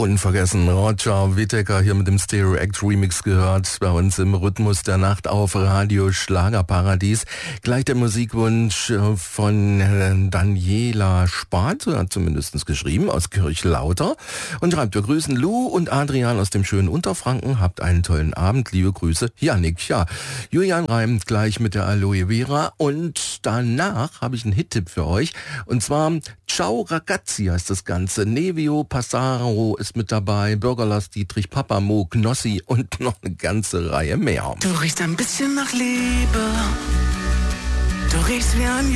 Unvergessen, Roger Whittaker hier mit dem Stereo Act Remix gehört, bei uns im Rhythmus der Nacht auf Radio Schlagerparadies. Gleich der Musikwunsch von Daniela Spath, hat zumindest geschrieben, aus Kirchlauter. Und schreibt, wir grüßen Lou und Adrian aus dem schönen Unterfranken. Habt einen tollen Abend, liebe Grüße, Jannik. Ja, Julian reimt gleich mit der Aloe Vera und danach habe ich einen Hit-Tipp für euch. Und zwar Ciao Ragazzi heißt das Ganze. Nevio Passaro ist mit dabei, Bürgerlass Dietrich, Papamo, Knossi und noch eine ganze Reihe mehr. Du riechst ein bisschen nach Liebe, du riechst wie ein